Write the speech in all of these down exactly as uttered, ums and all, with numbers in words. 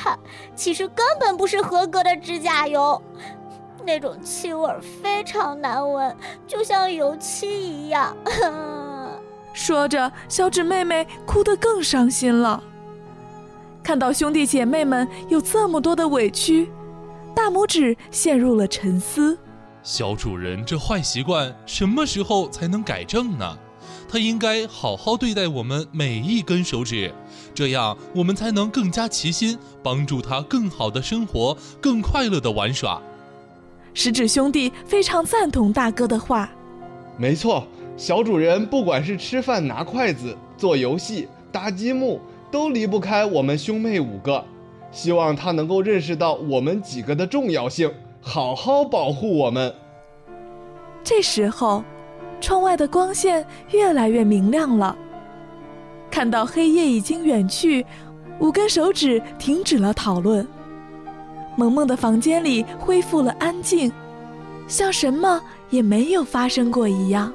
看，其实根本不是合格的指甲油，那种气味非常难闻，就像油漆一样。 说着，小指妹妹哭得更伤心了。看到兄弟姐妹们有这么多的委屈，大拇指陷入了沉思。 小主人这坏习惯什么时候才能改正呢？他应该好好对待我们每一根手指，这样我们才能更加齐心，帮助他更好的生活，更快乐的玩耍。 食指兄弟非常赞同大哥的话。 没错，小主人不管是吃饭拿筷子、做游戏、搭积木，都离不开我们兄妹五个。希望他能够认识到我们几个的重要性，好好保护我们。 这时候，窗外的光线越来越明亮了。看到黑夜已经远去，五根手指停止了讨论。萌萌的房间里恢复了安静，像什么也没有发生过一样。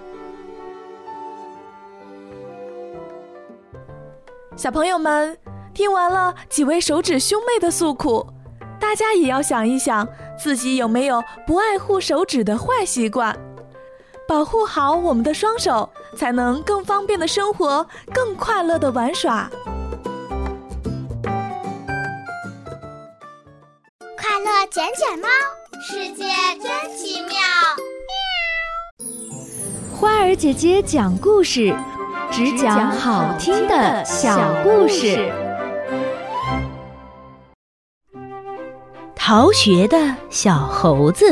小朋友们，听完了几位手指兄妹的诉苦，大家也要想一想，自己有没有不爱护手指的坏习惯。保护好我们的双手，才能更方便的生活，更快乐的玩耍。 快乐捡捡猫，世界真奇妙。 花儿姐姐讲故事，只讲好听的小故事。 逃学的小猴子。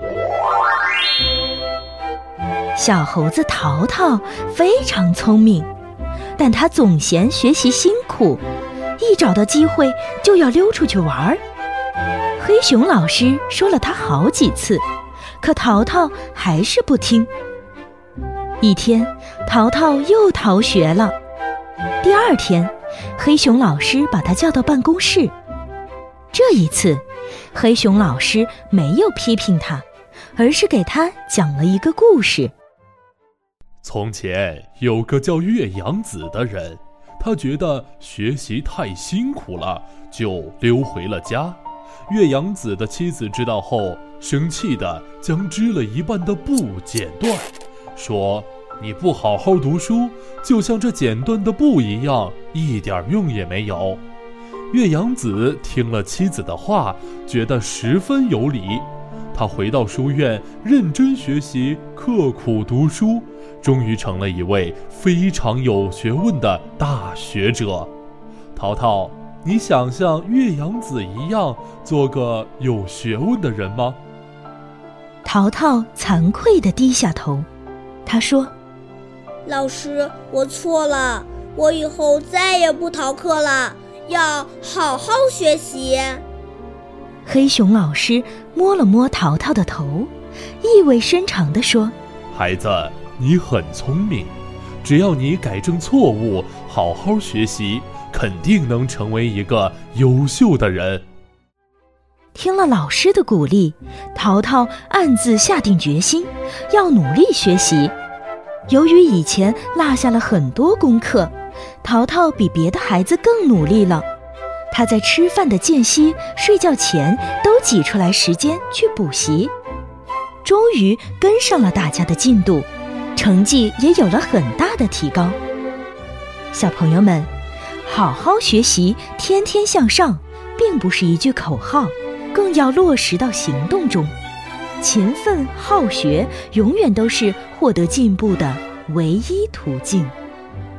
小猴子淘淘非常聪明，但他总嫌学习辛苦，一找到机会就要溜出去玩。黑熊老师说了他好几次，可淘淘还是不听。一天，淘淘又逃学了。第二天，黑熊老师把他叫到办公室。这一次，黑熊老师没有批评他，而是给他讲了一个故事。 从前有个叫岳阳子的人，他觉得学习太辛苦了，就溜回了家。岳阳子的妻子知道后，生气地将织了一半的布剪断，说：“你不好好读书，就像这剪断的布一样，一点用也没有。”岳阳子听了妻子的话，觉得十分有理。他回到书院，认真学习，刻苦读书，终于成了一位非常有学问的大学者。淘淘，你想像岳阳子一样做个有学问的人吗？ 淘淘惭愧地低下头，他说：“ 老师，我错了，我以后再也不逃课了，要好好学习。” 黑熊老师摸了摸淘淘的头，意味深长地说：“ 孩子，你很聪明，只要你改正错误，好好学习，肯定能成为一个优秀的人。” 听了老师的鼓励，淘淘暗自下定决心，要努力学习。由于以前落下了很多功课，淘淘比别的孩子更努力了。他在吃饭的间隙、睡觉前都挤出来时间去补习，终于跟上了大家的进度，成绩也有了很大的提高。小朋友们，好好学习，天天向上，并不是一句口号，更要落实到行动中。勤奋好学，永远都是获得进步的唯一途径。